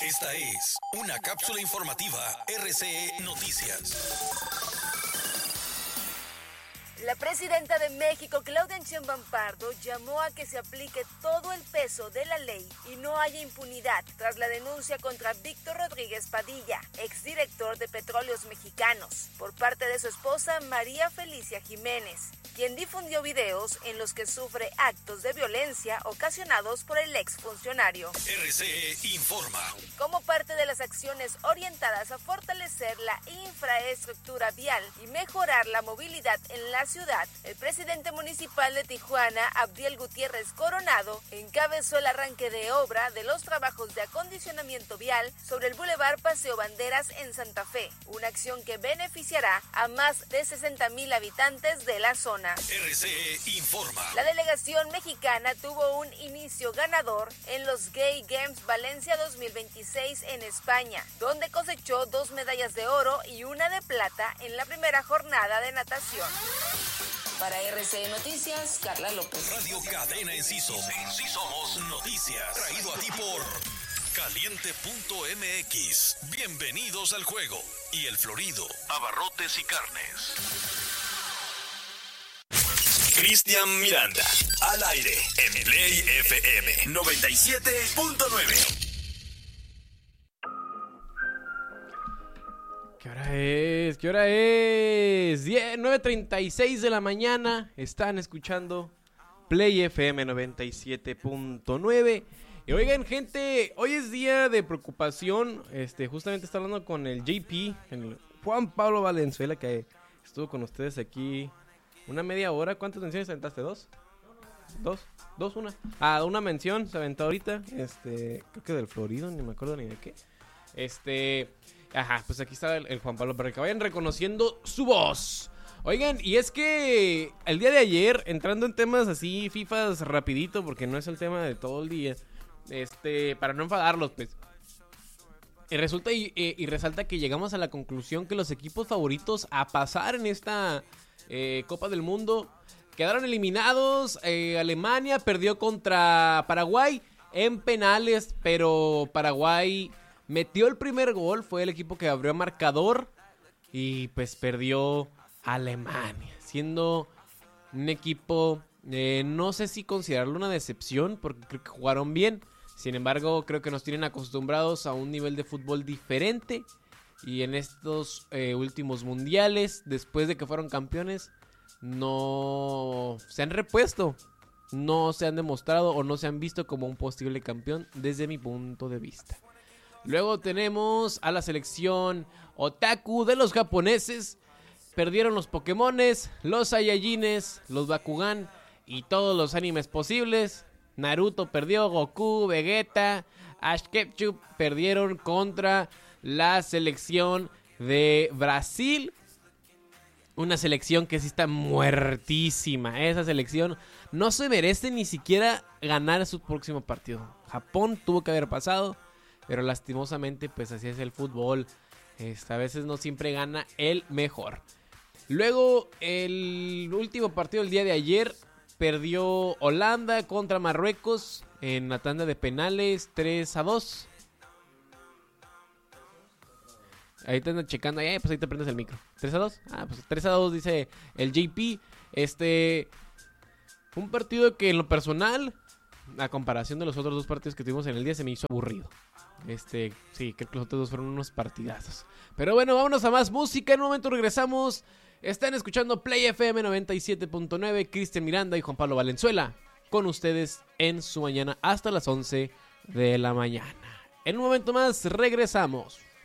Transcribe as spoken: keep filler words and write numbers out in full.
Esta es una cápsula informativa R C E Noticias. La presidenta de México, Claudia Sheinbaum Pardo, llamó a que se aplique todo el peso de la ley y no haya impunidad tras la denuncia contra Víctor Rodríguez Padilla, exdirector de Petróleos Mexicanos, por parte de su esposa María Felicia Jiménez, quien difundió videos en los que sufre actos de violencia ocasionados por el exfuncionario. R C E informa. Como parte de las acciones orientadas a fortalecer la infraestructura vial y mejorar la movilidad en la ciudad, el presidente municipal de Tijuana, Abdiel Gutiérrez Coronado, encabezó el arranque de obra de los trabajos de acondicionamiento vial sobre el Boulevard Paseo Banderas en Santa Fe, una acción que beneficiará a más de sesenta mil habitantes de la zona. R C E informa. La delegación mexicana tuvo un inicio ganador en los Gay Games Valencia dos mil veintiséis en España, donde cosechó dos medallas de oro y una de plata en la primera jornada de natación. Para R C E Noticias, Carla López. Radio Cadena Enciso. Sí somos noticias. Traído a ti por Caliente punto M X. Bienvenidos al juego. Y el Florido, abarrotes y carnes. Cristian Miranda, al aire en Play F M noventa y siete punto nueve. ¿Qué hora es? ¿Qué hora es? nueve treinta y seis de la mañana. Están escuchando Play F M noventa y siete punto nueve. Y oigan, gente, hoy es día de preocupación. Este, justamente está hablando con el J P, el Juan Pablo Valenzuela, que estuvo con ustedes aquí una media hora. ¿Cuántas menciones aventaste? ¿Dos? ¿Dos? ¿Dos? ¿Una? Ah, una mención se aventó ahorita. Este, creo que del Florido, ni me acuerdo ni de qué. Este, ajá, pues aquí está el, el Juan Pablo para que vayan reconociendo su voz. Oigan, y es que el día de ayer, entrando en temas así, FIFAs rapidito, porque no es el tema de todo el día, este, para no enfadarlos, pues. Y resulta y, y, y resalta que llegamos a la conclusión que los equipos favoritos a pasar en esta eh, Copa del Mundo quedaron eliminados. eh, Alemania perdió contra Paraguay en penales, pero Paraguay metió el primer gol, fue el equipo que abrió marcador y pues perdió Alemania, siendo un equipo, eh, no sé si considerarlo una decepción, porque creo que jugaron bien. Sin embargo, creo que nos tienen acostumbrados a un nivel de fútbol diferente. Y en estos eh, últimos mundiales, después de que fueron campeones, no se han repuesto. No se han demostrado o no se han visto como un posible campeón desde mi punto de vista. Luego tenemos a la selección otaku de los japoneses. Perdieron los Pokémones, los Saiyajines, los Bakugan y todos los animes posibles. Naruto perdió, Goku, Vegeta, Ash Ketchum perdieron contra la selección de Brasil. Una selección que sí está muertísima. Esa selección no se merece ni siquiera ganar su próximo partido. Japón tuvo que haber pasado, pero lastimosamente pues así es el fútbol. Este, a veces no siempre gana el mejor. Luego el último partido del día de ayer. Perdió Holanda contra Marruecos en la tanda de penales tres a dos. Ahí te andan checando. Ay, pues ahí te prendes el micro. ¿tres a dos? Ah, pues tres a dos dice el J P. Este, un partido que en lo personal, a comparación de los otros dos partidos que tuvimos en el día, se me hizo aburrido. Este, sí, creo que los otros dos fueron unos partidazos. Pero bueno, vámonos a más música. En un momento regresamos. Están escuchando Play F M noventa y siete punto nueve, Cristian Miranda y Juan Pablo Valenzuela con ustedes en su mañana hasta las once de la mañana. En un momento más regresamos.